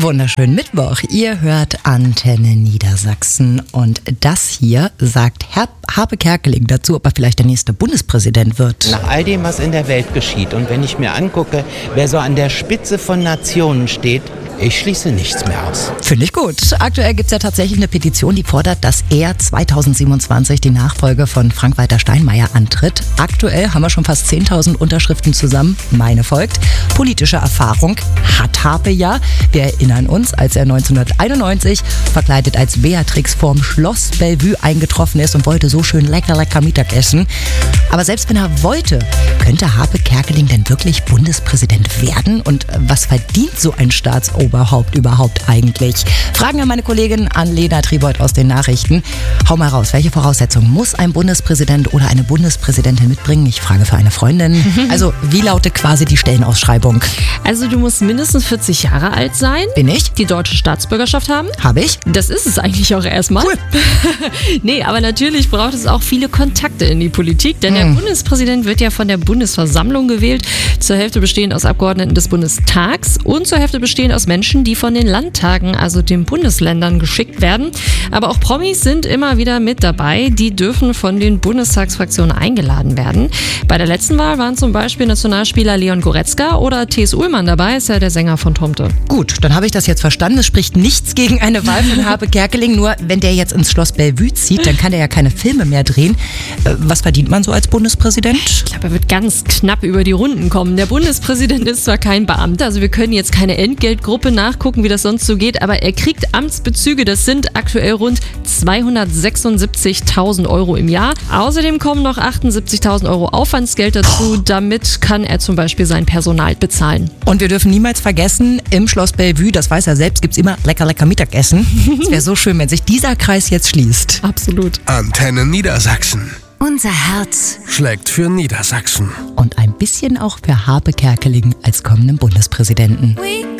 Wunderschönen Mittwoch. Ihr hört Antenne Niedersachsen und das hier sagt Herr Habe Kerkeling dazu, ob er vielleicht der nächste Bundespräsident wird. Nach all dem, was in der Welt geschieht und wenn ich mir angucke, wer so an der Spitze von Nationen steht, ich schließe nichts mehr aus. Finde ich gut. Aktuell gibt es ja tatsächlich eine Petition, die fordert, dass er 2027 die Nachfolge von Frank-Walter Steinmeier antritt. Aktuell haben wir schon fast 10.000 Unterschriften zusammen. Meine folgt. Politische Erfahrung hat Habe ja. Wir erinnern uns, als er 1991 verkleidet als Beatrix vorm Schloss Bellevue eingetroffen ist und wollte so schön lecker Mittagessen. Aber selbst wenn er wollte, könnte Habe Kerkeling denn wirklich Bundespräsident werden? Und was verdient so ein Staatsoberhaupt überhaupt eigentlich? Fragen an meine Kollegin an Lena Triebold aus den Nachrichten. Hau mal raus, welche Voraussetzungen muss ein Bundespräsident oder eine Bundespräsidentin mitbringen? Ich frage für eine Freundin. Also, wie lautet quasi die Stellenausschreibung? Also, du musst mindestens 40 Jahre alt sein. Bin ich? Die deutsche Staatsbürgerschaft haben. Habe ich? Das ist es eigentlich auch erstmal. Cool. Nee, aber natürlich braucht es auch viele Kontakte in die Politik, denn der Bundespräsident wird ja von der Bundesversammlung gewählt, zur Hälfte bestehend aus Abgeordneten des Bundestags und zur Hälfte bestehend aus Menschen, die von den Landtagen, also den Bundesländern, geschickt werden. Aber auch Promis sind immer wieder mit dabei, die dürfen von den Bundestagsfraktionen eingeladen werden. Bei der letzten Wahl waren zum Beispiel Nationalspieler Leon Goretzka oder T.S. Ullmann dabei, ist ja der Sänger von Tomte. Gut, dann habe ich das jetzt verstanden. Es spricht nichts gegen eine Wahl von Habe Kerkeling, nur wenn der jetzt ins Schloss Bellevue zieht, dann kann der ja keine Filme mehr drehen. Was verdient man so als Bundespräsident? Ich glaube, er wird ganz knapp über die Runden kommen. Der Bundespräsident ist zwar kein Beamter, also wir können jetzt keine Entgeltgruppe nachgucken, wie das sonst so geht, aber er kriegt Amtsbezüge, das sind aktuell rund 276.000 Euro im Jahr. Außerdem kommen noch 78.000 Euro Aufwandsgeld dazu, damit kann er zum Beispiel sein Personal bezahlen. Und wir dürfen niemals vergessen, im Schloss Bellevue, das weiß er selbst, gibt es immer lecker Mittagessen. Es wäre so schön, wenn sich dieser Kreis jetzt schließt. Absolut. Antenne Niedersachsen. Unser Herz Schlägt für Niedersachsen. Und ein bisschen auch für Habe Kerkeling als kommenden Bundespräsidenten.